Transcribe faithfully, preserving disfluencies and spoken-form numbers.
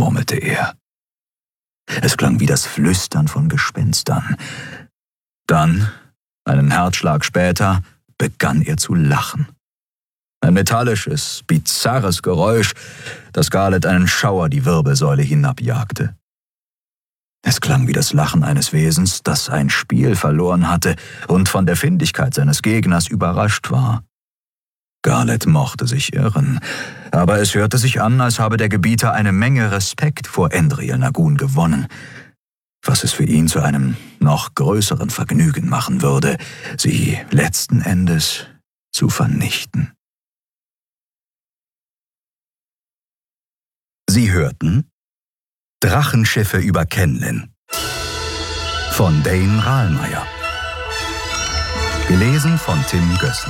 murmelte er. Es klang wie das Flüstern von Gespenstern. Dann, einen Herzschlag später, begann er zu lachen. Ein metallisches, bizarres Geräusch, das Scarlett einen Schauer die Wirbelsäule hinabjagte. Es klang wie das Lachen eines Wesens, das ein Spiel verloren hatte und von der Findigkeit seines Gegners überrascht war. Scarlett mochte sich irren, aber es hörte sich an, als habe der Gebieter eine Menge Respekt vor Endriel Nagun gewonnen, was es für ihn zu einem noch größeren Vergnügen machen würde, sie letzten Endes zu vernichten. Sie hörten Drachenschiffe über Kenlin von Dane Rahlmeier. Gelesen von Tim Gößler.